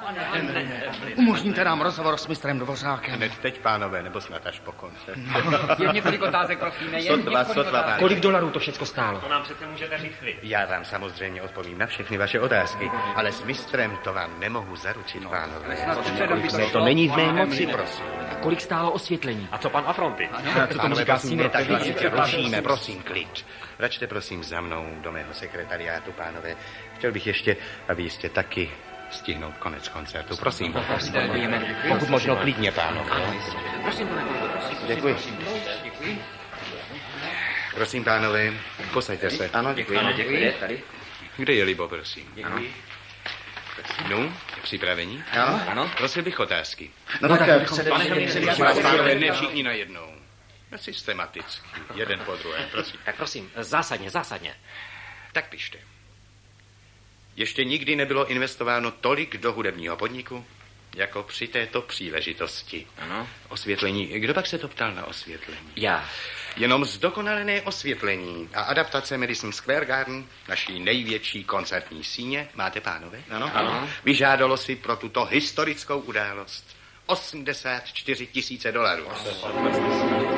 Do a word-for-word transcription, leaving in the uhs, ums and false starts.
Umožníte nám rozhovor s mistrem Dvořákem. Hned teď, pánové, nebo snad až po koncertu. Jen několik otázek, prosím. Jen Sotva, sotva, pánové. Kolik dolarů to všechno stálo? To nám přece můžete říct vy. Já vám samozřejmě odpovím na všechny vaše otázky, ale s mistrem to vám nemohu zaručit, pánové. To není v mé moci, prosím. Kolik stálo osvětlení? A co pan Afronty? Co tomu říká Simro? Tak rušíme, prosím, klid. Račte prosím za mnou do mého sekretariátu, pánové. Chtěl bych ještě, aby jste taky stihnout konec koncertu. Prosím. Pokud možno klidně, pánové. Prosím, pane kolego, prosím. Děkuji. Prosím, pánové, posaďte se. Ano, děkuji. Ano, děkuji. Tady. Kde je Libo, prosím? Děkuji. No, připravení? Ano. Ano. Prosil bych otázky. No, no tak, Pánové, ne všichni najednou. Systematicky. Jeden po druhém, prosím. Tak prosím, zásadně, zásadně. Tak pište. Ještě nikdy nebylo investováno tolik do hudebního podniku, jako při této příležitosti. Ano. Osvětlení. Kdo pak se to ptal na osvětlení? Já. Jenom zdokonalené osvětlení a adaptace Madison Square Garden, naší největší koncertní síně, máte, pánové? Ano. Ano. Vyžádalo si pro tuto historickou událost osmdesát čtyři tisíce dolarů.